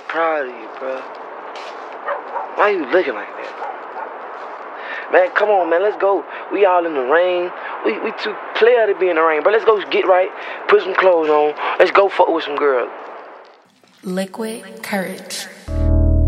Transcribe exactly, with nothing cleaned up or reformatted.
proud of you, bro. Why you looking like that? Man, come on, man. Let's go. We all in the rain. We we too player to be in the rain, bro. Let's go get right. Put some clothes on. Let's go fuck with some girls. Liquid Courage.